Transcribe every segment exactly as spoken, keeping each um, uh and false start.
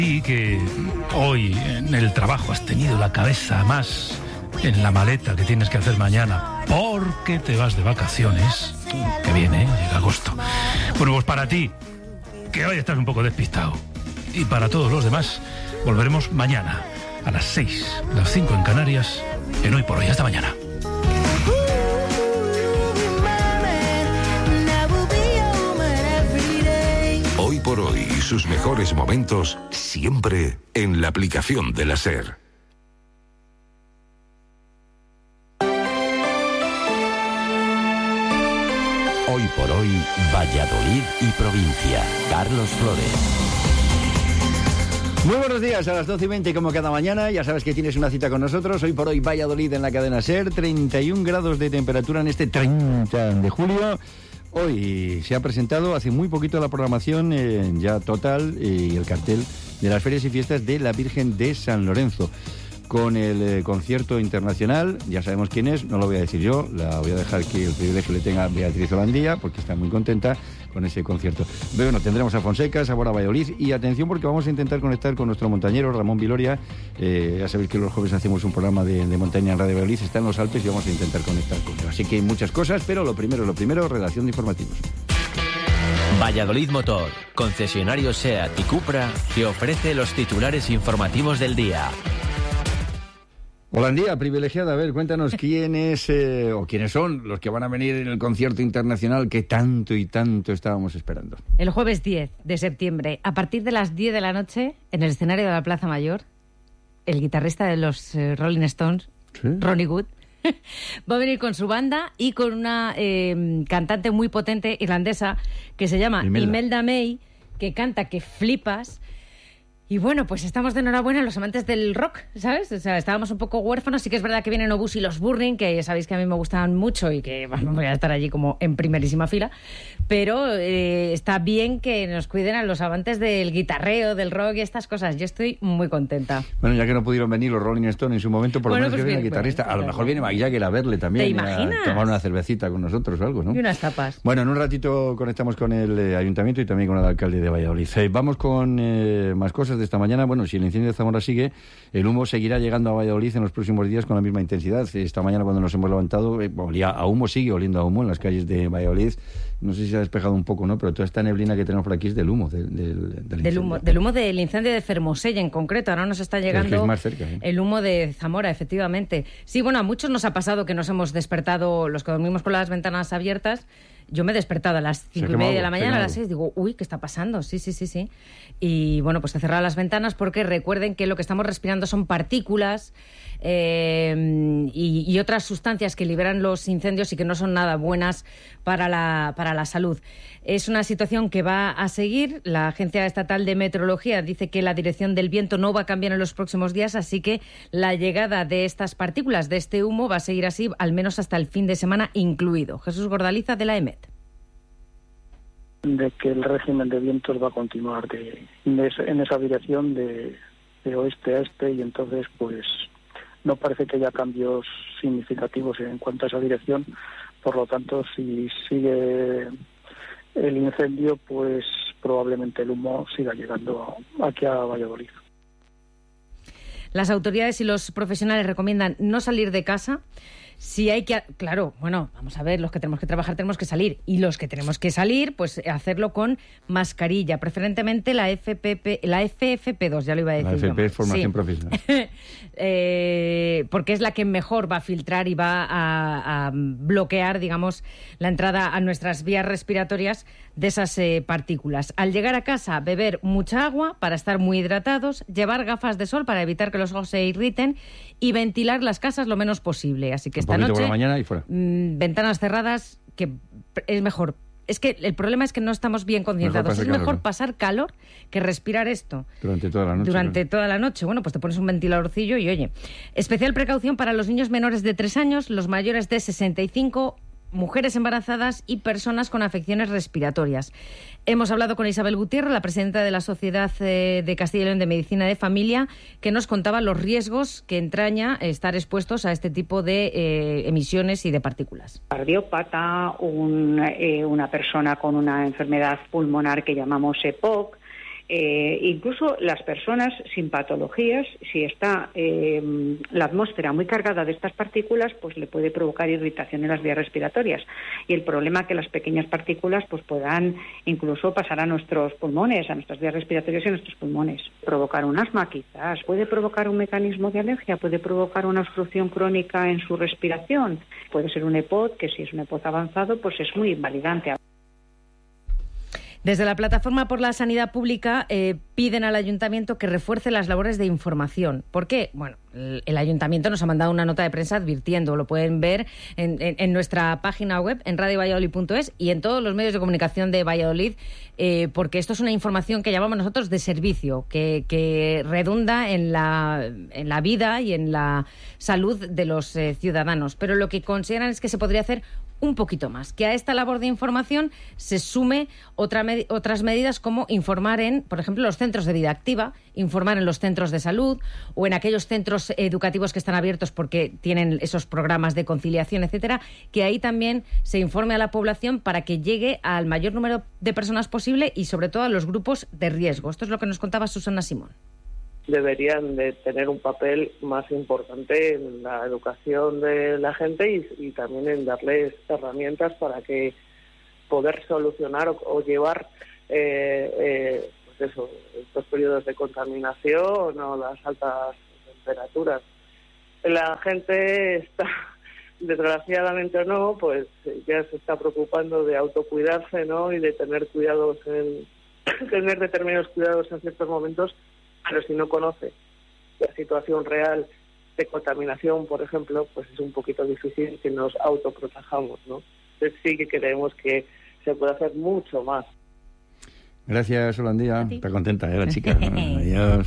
Y que hoy en el trabajo has tenido la cabeza más en la maleta que tienes que hacer mañana porque te vas de vacaciones, que viene, ¿eh? Llega agosto. Bueno, pues para ti, que hoy estás un poco despistado, y para todos los demás, volveremos mañana a las seis, las cinco en Canarias, en Hoy por Hoy. Hasta mañana. Hoy por Hoy y sus mejores momentos siempre en la aplicación de la SER. Hoy por Hoy, Valladolid y provincia. Carlos Flores. Muy buenos días, a las doce y veinte como cada mañana. Ya sabes que tienes una cita con nosotros. Hoy por Hoy, Valladolid en la cadena SER. treinta y un grados de temperatura en este treinta de julio. Hoy se ha presentado hace muy poquito la programación eh, ya total eh, y el cartel de las ferias y fiestas de la Virgen de San Lorenzo. Con el eh, concierto internacional, ya sabemos quién es, no lo voy a decir yo, la voy a dejar que el privilegio le tenga a Beatriz Holandía, porque está muy contenta con ese concierto. Pero bueno, tendremos a Fonseca, Sabor a Valladolid, y atención porque vamos a intentar conectar con nuestro montañero Ramón Viloria. Eh, ya sabéis que los jueves hacemos un programa de, de montaña en Radio Valladolid, está en los Alpes y vamos a intentar conectar con él. Así que hay muchas cosas, pero lo primero, lo primero, redacción de informativos. Valladolid Motor, concesionario SEAT y Cupra, que ofrece los titulares informativos del día. Holandía, privilegiada. A ver, cuéntanos quiénes eh, o quiénes son los que van a venir en el concierto internacional que tanto y tanto estábamos esperando. El jueves diez de septiembre, a partir de las diez de la noche, en el escenario de la Plaza Mayor, el guitarrista de los eh, Rolling Stones, ¿sí? Ronnie Wood, va a venir con su banda y con una eh, cantante muy potente irlandesa que se llama Imelda. Imelda May, que canta que flipas. Y bueno, pues estamos de enhorabuena los amantes del rock, ¿sabes? O sea, estábamos un poco huérfanos. Sí que es verdad que vienen Obús y los Burning, que ya sabéis que a mí me gustan mucho y que bueno, voy a estar allí como en primerísima fila. Pero eh, está bien que nos cuiden a los amantes del guitarreo, del rock y estas cosas. Yo estoy muy contenta. Bueno, ya que no pudieron venir los Rolling Stones en su momento, por lo bueno, menos pues que viene el guitarrista. Bueno, a lo mejor viene Mick Jagger a verle también. ¿Te imaginas? A tomar una cervecita con nosotros o algo, ¿no? Y unas tapas. Bueno, en un ratito conectamos con el eh, ayuntamiento y también con el alcalde de Valladolid. Eh, vamos con eh, más cosas de esta mañana. Bueno, si el incendio de Zamora sigue, el humo seguirá llegando a Valladolid en los próximos días con la misma intensidad. Esta mañana cuando nos hemos levantado, eh, olía a humo, sigue oliendo a humo en las calles de Valladolid. No sé si se ha despejado un poco, ¿no? Pero toda esta neblina que tenemos por aquí es del humo. Del, del, del, del, humo del humo del incendio de Fermosella en concreto. Ahora nos está llegando es más cerca, ¿eh? El humo de Zamora, efectivamente. Sí, bueno, a muchos nos ha pasado que nos hemos despertado, los que dormimos con las ventanas abiertas. Yo me he despertado a las cinco y media de la mañana, a las seis, digo, uy, ¿qué está pasando? Sí, sí, sí, sí. Y bueno, pues he cerrado las ventanas porque recuerden que lo que estamos respirando son partículas eh, y, y otras sustancias que liberan los incendios y que no son nada buenas para la, para la salud. Es una situación que va a seguir. La Agencia Estatal de Meteorología dice que la dirección del viento no va a cambiar en los próximos días, así que la llegada de estas partículas, de este humo, va a seguir así al menos hasta el fin de semana incluido. Jesús Gordaliza, de la E M E T. De que el régimen de vientos va a continuar de, de, en esa dirección de, de oeste a este y entonces pues no parece que haya cambios significativos en cuanto a esa dirección. Por lo tanto, si sigue el incendio, pues probablemente el humo siga llegando aquí a Valladolid. Las autoridades y los profesionales recomiendan no salir de casa. Si hay que... Claro, bueno, vamos a ver, los que tenemos que trabajar tenemos que salir. Y los que tenemos que salir, pues hacerlo con mascarilla. Preferentemente la F P P, la F F P dos, ya lo iba a decir. La F F P es formación sí. profesional. eh, porque es la que mejor va a filtrar y va a, a bloquear, digamos, la entrada a nuestras vías respiratorias de esas eh, partículas. Al llegar a casa, beber mucha agua para estar muy hidratados, llevar gafas de sol para evitar que los ojos se irriten y ventilar las casas lo menos posible. Así que esta noche, por la mañana y fuera. Mmm, ventanas cerradas, que es mejor. Es que el problema es que no estamos bien concienciados. Es mejor ¿no? pasar calor que respirar esto. Durante toda la noche. Durante ¿no? toda la noche. Bueno, pues te pones un ventiladorcillo y oye. Especial precaución para los niños menores de tres años, los mayores de sesenta y cinco, mujeres embarazadas y personas con afecciones respiratorias. Hemos hablado con Isabel Gutiérrez, la presidenta de la Sociedad de Castilla y León de Medicina de Familia, que nos contaba los riesgos que entraña estar expuestos a este tipo de eh, emisiones y de partículas. Cardiópata, un, eh, una persona con una enfermedad pulmonar que llamamos E P O C, Eh, incluso las personas sin patologías, si está eh, la atmósfera muy cargada de estas partículas, pues le puede provocar irritación en las vías respiratorias. Y el problema es que las pequeñas partículas pues puedan incluso pasar a nuestros pulmones, a nuestras vías respiratorias y a nuestros pulmones. Provocar un asma quizás, puede provocar un mecanismo de alergia, puede provocar una obstrucción crónica en su respiración, puede ser un EPOC, que si es un EPOC avanzado pues es muy invalidante. Desde la Plataforma por la Sanidad Pública eh, piden al Ayuntamiento que refuerce las labores de información. ¿Por qué? Bueno, el, el Ayuntamiento nos ha mandado una nota de prensa advirtiendo, lo pueden ver en, en, en nuestra página web, en radio valladolid punto es y en todos los medios de comunicación de Valladolid, eh, porque esto es una información que llamamos nosotros de servicio, que, que redunda en la, en la vida y en la salud de los eh, ciudadanos. Pero lo que consideran es que se podría hacer un poquito más, que a esta labor de información se sume otra med- otras medidas como informar en, por ejemplo, los centros de vida activa, informar en los centros de salud o en aquellos centros educativos que están abiertos porque tienen esos programas de conciliación, etcétera, que ahí también se informe a la población para que llegue al mayor número de personas posible y sobre todo a los grupos de riesgo. Esto es lo que nos contaba Susana Simón. Deberían de tener un papel más importante en la educación de la gente y, y también en darles herramientas para que poder solucionar o, o llevar eh, eh, pues eso, estos periodos de contaminación o las altas temperaturas. La gente está, desgraciadamente o no, pues ya se está preocupando de autocuidarse, ¿no? Y de tener cuidados en tener determinados cuidados en ciertos momentos. Pero si no conoce la situación real de contaminación, por ejemplo, pues es un poquito difícil que nos autoprotejamos, ¿no? Entonces sí que creemos que se puede hacer mucho más. Gracias, Holandía. Está contenta, ¿eh, la chica? Adiós.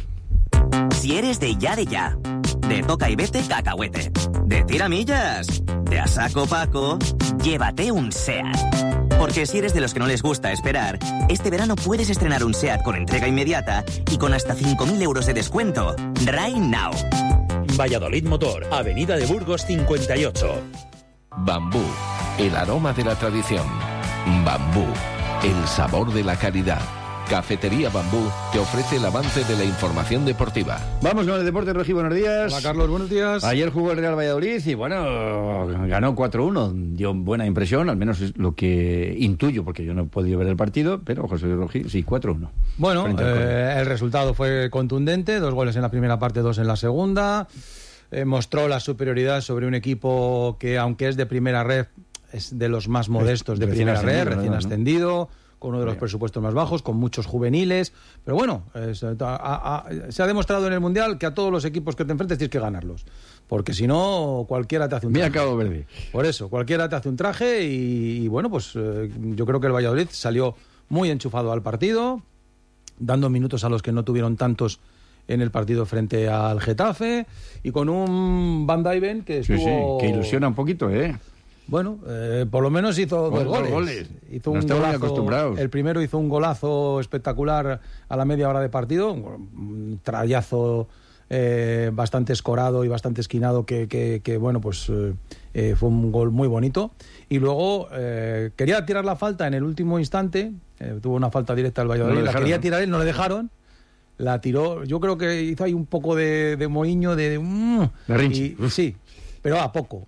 Si eres de ya de ya, de toca y vete cacahuete, de tiramillas, de a saco Paco, llévate un SEAT. Porque si eres de los que no les gusta esperar, este verano puedes estrenar un SEAT con entrega inmediata y con hasta cinco mil euros de descuento. Right now. Valladolid Motor, Avenida de Burgos cincuenta y ocho. Bambú, el aroma de la tradición. Bambú, el sabor de la calidad. Cafetería Bambú te ofrece el avance de la información deportiva. Vamos con el deporte, Rogi, buenos días. Hola, Carlos, buenos días. Ayer jugó el Real Valladolid y, bueno, ganó cuatro uno. Dio buena impresión, al menos es lo que intuyo, porque yo no he podido ver el partido, pero José Luis Rogi, sí, cuatro uno. Bueno, eh, el resultado fue contundente, dos goles en la primera parte, dos en la segunda. Eh, mostró la superioridad sobre un equipo que, aunque es de primera red, es de los más modestos de primera red, recién ¿no? ascendido, con uno de los presupuestos más bajos, con muchos juveniles, pero bueno, es, a, a, se ha demostrado en el Mundial que a todos los equipos que te enfrentes tienes que ganarlos, porque si no, cualquiera te hace un traje. Mira Cabo Verde. Por eso, cualquiera te hace un traje y, y bueno, pues eh, yo creo que el Valladolid salió muy enchufado al partido, dando minutos a los que no tuvieron tantos en el partido frente al Getafe, y con un Van Dijven que estuvo... Sí, sí, que ilusiona un poquito, ¿eh? Bueno, eh, por lo menos hizo dos goles. goles. Hizo no un estaban golazo, acostumbrados. El primero hizo un golazo espectacular a la media hora de partido, un trayazo eh, bastante escorado y bastante esquinado que, que, que bueno, pues eh, fue un gol muy bonito. Y luego eh, quería tirar la falta en el último instante, eh, tuvo una falta directa al Valladolid, no la quería tirar él, no le dejaron. La tiró, yo creo que hizo ahí un poco de, de mohiño, de... de, mm, de y, sí, pero a poco.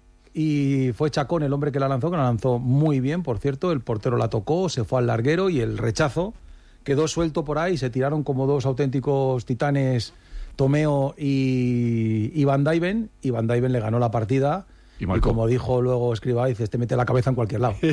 Y fue Chacón el hombre que la lanzó, que la lanzó muy bien, por cierto. El portero la tocó, se fue al larguero y el rechazo quedó suelto por ahí. Se tiraron como dos auténticos titanes, Tomeo y, y Van Dijven. Y Van Dijven le ganó la partida. Y, y como dijo luego Escribá, dice, este mete la cabeza en cualquier lado.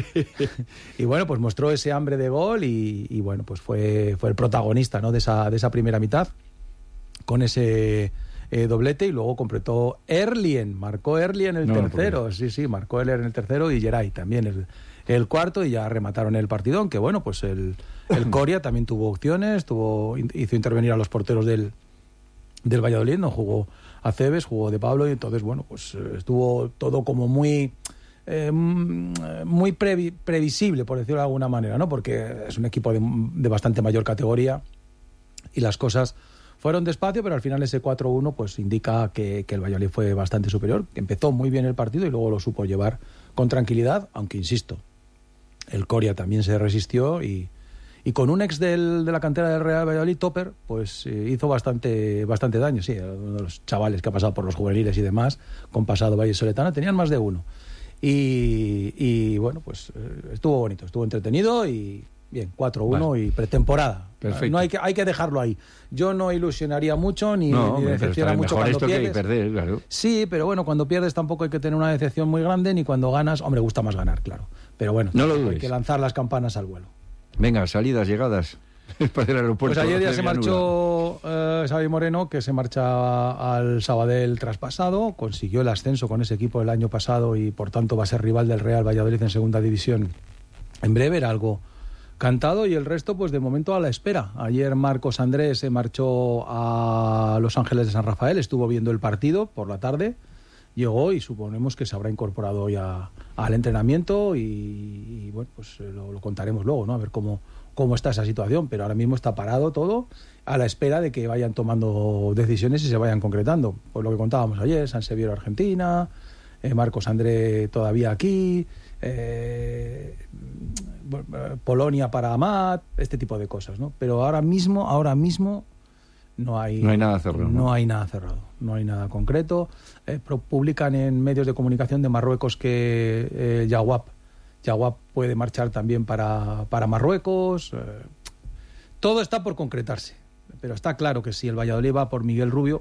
Y bueno, pues mostró ese hambre de gol y, y bueno, pues fue, fue el protagonista, ¿no?, de esa, de esa primera mitad, con ese... Eh, doblete, y luego completó Erlien, marcó Erlien el no, tercero, no sí, sí, marcó Erlien en el tercero y Geray también el, el cuarto, y ya remataron el partido, aunque bueno, pues el, el Coria también tuvo opciones, tuvo, hizo intervenir a los porteros del, del Valladolid, no jugó Aceves, jugó De Pablo, y entonces bueno, pues estuvo todo como muy eh, muy previ, previsible, por decirlo de alguna manera, ¿no? Porque es un equipo de, de bastante mayor categoría y las cosas fueron despacio, pero al final ese cuatro uno pues indica que, que el Valladolid fue bastante superior, que empezó muy bien el partido y luego lo supo llevar con tranquilidad, aunque insisto, el Coria también se resistió y, Y con un ex del, de la cantera del Real Valladolid, Topper, pues eh, hizo bastante bastante daño, sí, uno de los chavales que ha pasado por los juveniles y demás, con pasado vallisoletano, tenían más de uno. Y, y bueno, pues eh, estuvo bonito, estuvo entretenido y bien, cuatro uno vale. Y pretemporada. Perfecto. No hay que, hay que dejarlo ahí. Yo no ilusionaría mucho ni, no, ni decepciona mucho cuando esto pierdes. Que perder, claro. Sí, pero bueno, cuando pierdes tampoco hay que tener una decepción muy grande, ni cuando ganas, hombre, gusta más ganar, claro. Pero bueno, no lo hay que lanzar las campanas al vuelo. Venga, salidas, llegadas. Para el aeropuerto. Pues ayer ya se marchó eh, Xavi Moreno, que se marcha al Sabadell traspasado, consiguió el ascenso con ese equipo el año pasado y por tanto va a ser rival del Real Valladolid en segunda división en breve, era algo cantado, y el resto pues de momento a la espera. Ayer Marcos Andrés se marchó a Los Ángeles de San Rafael, estuvo viendo el partido por la tarde, llegó y suponemos que se habrá incorporado hoy a, al entrenamiento y, y bueno, pues lo, lo contaremos luego, ¿no? A ver cómo cómo está esa situación, pero ahora mismo está parado todo a la espera de que vayan tomando decisiones y se vayan concretando. Pues lo que contábamos ayer, San Severo Argentina, eh, Marcos André todavía aquí, eh, Polonia para Amat, este tipo de cosas, ¿no? Pero ahora mismo, ahora mismo no hay, no hay nada cerrado. No, no hay nada cerrado, no hay nada concreto. Eh, publican en medios de comunicación de Marruecos que eh, Jawab Jawab puede marchar también para, para Marruecos. Eh, todo está por concretarse. Pero está claro que si el Valladolid va por Miguel Rubio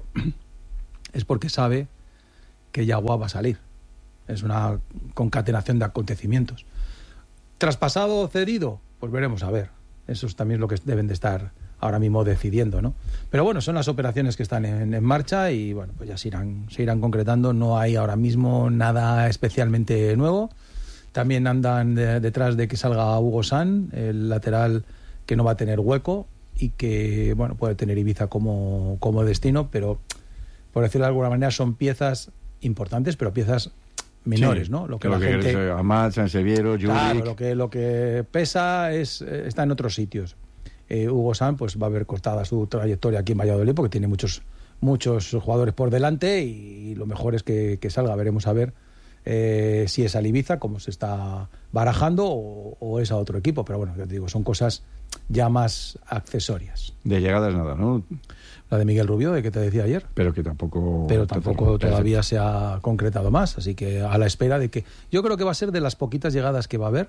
es porque sabe que Jawab va a salir. Es una concatenación de acontecimientos. ¿Traspasado o cedido? Pues veremos a ver. Eso es también lo que deben de estar ahora mismo decidiendo, ¿no? Pero bueno, son las operaciones que están en, en marcha y bueno, pues ya se irán, se irán concretando. No hay ahora mismo nada especialmente nuevo. También andan de, detrás de que salga Hugo San, el lateral que no va a tener hueco y que, bueno, puede tener Ibiza como, como destino, pero por decirlo de alguna manera son piezas importantes, pero piezas menores, sí, ¿no? Lo que la que gente... Es Amat, San Severo, Juric... Claro, lo que, lo que pesa es está en otros sitios. Eh, Hugo San, pues va a haber cortada su trayectoria aquí en Valladolid porque tiene muchos, muchos jugadores por delante y lo mejor es que, que salga. Veremos a ver Eh, si es al Ibiza, como se está barajando, o, o es a otro equipo, pero bueno, ya te digo, son cosas ya más accesorias. De llegadas nada, ¿no? La de Miguel Rubio, de que te decía ayer. Pero que tampoco... Pero tampoco todavía se ha concretado más, así que a la espera de que... Yo creo que va a ser de las poquitas llegadas que va a haber,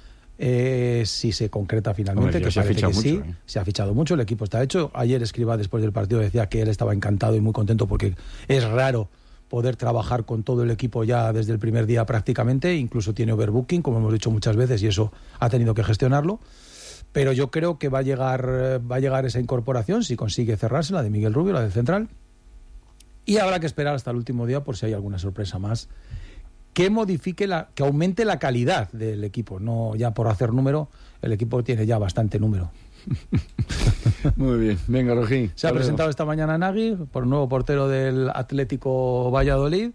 eh, si se concreta finalmente, Hombre, que parece que mucho, sí, ¿eh? Se ha fichado mucho, el equipo está hecho. Ayer Escribá, después del partido, decía que él estaba encantado y muy contento porque es raro poder trabajar con todo el equipo ya desde el primer día prácticamente, incluso tiene overbooking, como hemos dicho muchas veces, y eso ha tenido que gestionarlo, pero yo creo que va a llegar va a llegar esa incorporación, si consigue cerrarse, la de Miguel Rubio, la del central, y habrá que esperar hasta el último día por si hay alguna sorpresa más que modifique, la que aumente la calidad del equipo, no ya por hacer número, el equipo tiene ya bastante número. Muy bien, venga Rojín. Se ha presentado esta mañana Nagui por nuevo portero del Atlético Valladolid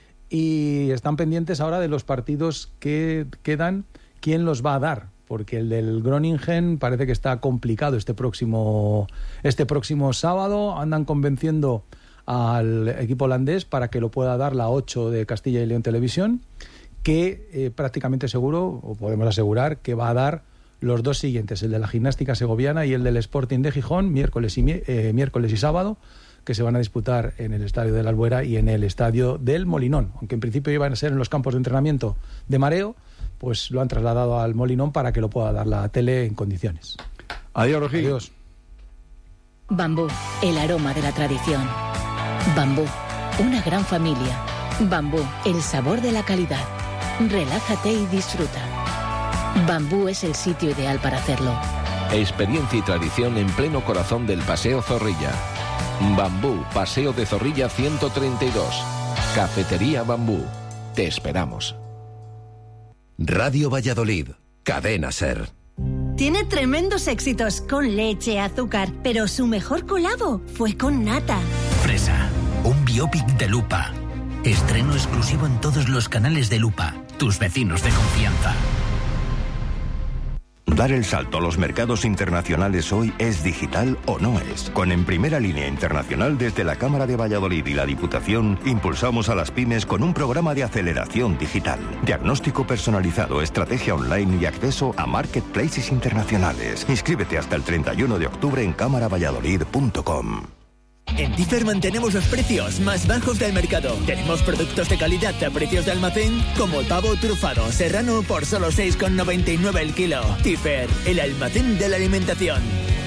y están pendientes ahora de los partidos que quedan, quién los va a dar, porque el del Groningen parece que está complicado este próximo este próximo sábado. Andan convenciendo al equipo holandés para que lo pueda dar la ocho de Castilla y León Televisión, que eh, prácticamente seguro, o podemos asegurar, que va a dar los dos siguientes, el de la Gimnástica Segoviana y el del Sporting de Gijón, miércoles y, eh, miércoles y sábado, que se van a disputar en el Estadio de la Albuera y en el Estadio del Molinón. Aunque en principio iban a ser en los campos de entrenamiento de Mareo, pues lo han trasladado al Molinón para que lo pueda dar la tele en condiciones. Adiós, Rojín. Adiós. Bambú, el aroma de la tradición. Bambú, una gran familia. Bambú, el sabor de la calidad. Relájate y disfruta. Bambú es el sitio ideal para hacerlo. Experiencia y tradición en pleno corazón del Paseo Zorrilla. Bambú, Paseo de Zorrilla ciento treinta y dos. Cafetería Bambú. Te esperamos. Radio Valladolid, Cadena SER. Tiene tremendos éxitos con leche, azúcar, pero su mejor colabo fue con nata. Fresa, un biopic de Lupa. Estreno exclusivo en todos los canales de Lupa. Tus vecinos de confianza. Dar el salto a los mercados internacionales hoy es digital o no es. Con En Primera Línea Internacional, desde la Cámara de Valladolid y la Diputación, impulsamos a las pymes con un programa de aceleración digital. Diagnóstico personalizado, estrategia online y acceso a marketplaces internacionales. Inscríbete hasta el treinta y uno de octubre en cámara valladolid punto com. En Tifer mantenemos los precios más bajos del mercado. Tenemos productos de calidad a precios de almacén, como el pavo trufado serrano por solo seis con noventa y nueve el kilo. Tifer, el almacén de la alimentación.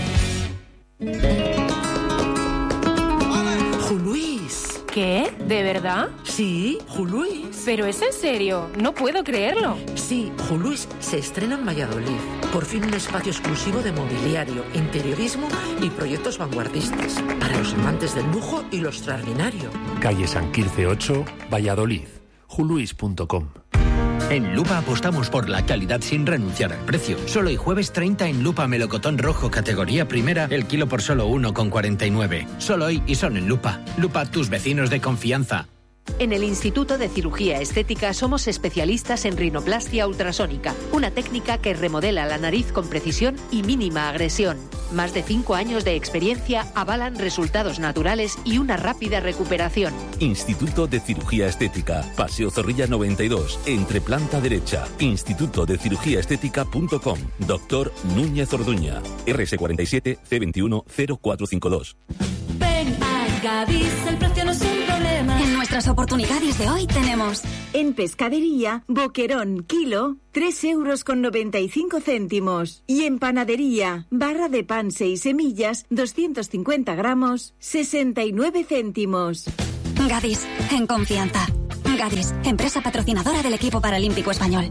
Juluis. ¿Qué? ¿De verdad? Sí, Juluis. ¿Pero es en serio? No puedo creerlo. Sí, Juluis se estrena en Valladolid. Por fin un espacio exclusivo de mobiliario, interiorismo y proyectos vanguardistas. Para los amantes del lujo y lo extraordinario. Calle San Quirce ocho, Valladolid. juluis punto com. En Lupa apostamos por la calidad sin renunciar al precio. Solo hoy jueves treinta en Lupa melocotón rojo categoría primera, el kilo por solo uno con cuarenta y nueve. Solo hoy y son en Lupa. Lupa, tus vecinos de confianza. En el Instituto de Cirugía Estética somos especialistas en rinoplastia ultrasónica, una técnica que remodela la nariz con precisión y mínima agresión. Más de cinco años de experiencia avalan resultados naturales y una rápida recuperación. Instituto de Cirugía Estética, Paseo Zorrilla noventa y dos, entre planta derecha. instituto de cirugía estética punto com. Doctor Núñez Orduña. R S cuarenta y siete C veintiuno cero cuatro cinco dos. Ven a Gadis, el precio no es un problema. En nuestras oportunidades de hoy tenemos en pescadería, boquerón, kilo, tres euros con noventa y cinco céntimos. Y en panadería, barra de pan seis semillas, doscientos cincuenta gramos, sesenta y nueve céntimos. Gadis, en confianza. Gadis, empresa patrocinadora del equipo paralímpico español.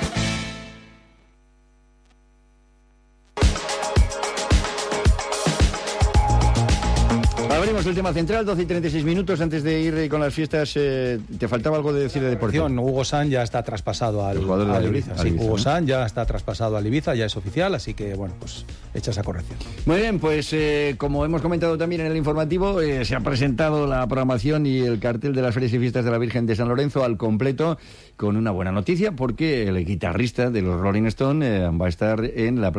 Abrimos el tema central, doce y treinta y seis minutos antes de ir con las fiestas. Eh, ¿Te faltaba algo de decir de deporte? Hugo San ya está traspasado al, jugador de al Ibiza. Ibiza. Al Sí, Ibiza, Hugo ¿no? San ya está traspasado al Ibiza, ya es oficial, así que bueno, pues hecha esa corrección. Muy bien, pues eh, como hemos comentado también en el informativo, eh, se ha presentado la programación y el cartel de las ferias y fiestas de la Virgen de San Lorenzo al completo, con una buena noticia, porque el guitarrista de los Rolling Stones eh, va a estar en la